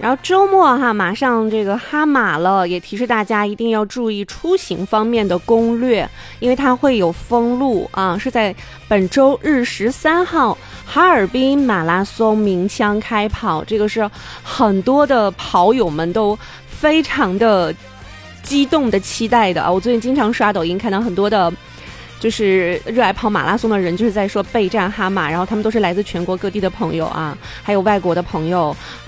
然后周末哈，马上这个哈马了，也提示大家一定要注意出行方面的攻略，因为它会有封路啊，是在本周日13号哈尔滨马拉松鸣枪开跑，这个是很多的跑友们都非常的激动的期待的啊！我最近经常刷抖音，看到很多的就是热爱跑马拉松的人，就是在说备战哈马，然后他们都是来自全国各地的朋友啊，还有外国的朋友